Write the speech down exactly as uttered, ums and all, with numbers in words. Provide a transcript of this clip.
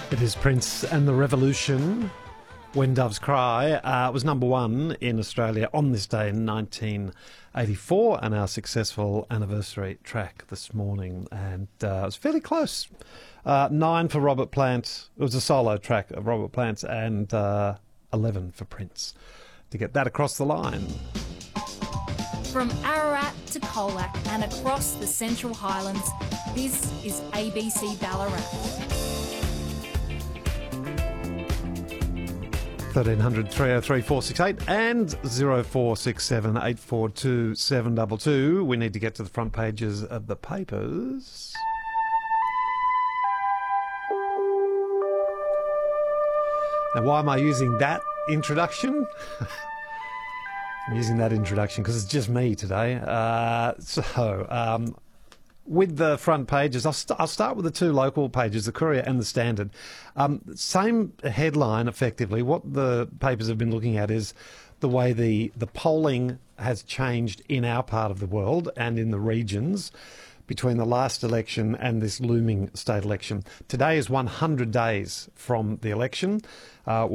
It is Prince and the Revolution. When Doves Cry uh, was number one in Australia on this day in nineteen eighty-four, and our successful anniversary track this morning. And uh, it was fairly close. Uh, nine for Robert Plant. It was a solo track of Robert Plant's, and uh, eleven for Prince to get that across the line. From Ararat to Colac and across the Central Highlands, this is A B C Ballarat. thirteen hundred, three oh three, four six eight and zero four six seven, eight four two, seven two two. We need to get to the front pages of the papers. Now, why am I using that introduction? I'm using that introduction because it's just me today. Uh, so, um, with the front pages, I'll, st- I'll start with the two local pages, the Courier and the Standard. Um, same headline, effectively. What the papers have been looking at is the way the, the polling has changed in our part of the world and in the regions between the last election and this looming state election. Today is one hundred days from the election. Uh,